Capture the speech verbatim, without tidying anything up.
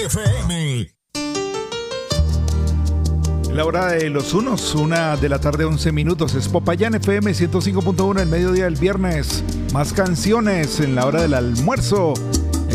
F M. La hora de los unos, una de la tarde, once minutos. Es Popayán F M ciento cinco punto uno, el mediodía del viernes. Más canciones en la hora del almuerzo.